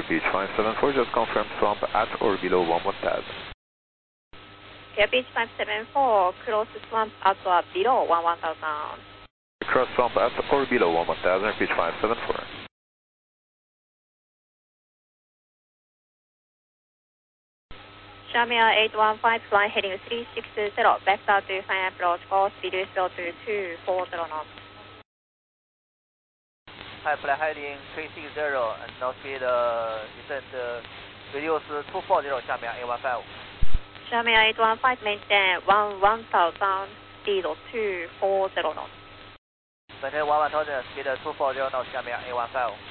Beach 574, just confirm swamp at or below 11,000. Air Beach 574, cross swamp at or below 11,000. Cross swamp at or below 11,000, Beach 574. Xiaomi 815, flying heading 360, vector to final approach, course speed is 0240 knots. Hi, fly heading 360 and now speed descent reduce 240, Xiaomi 815. Xiaomi 815, maintain 11,000, speed 240 knots. Maintain 11,000, speed 240 knots, Xiaomi 815.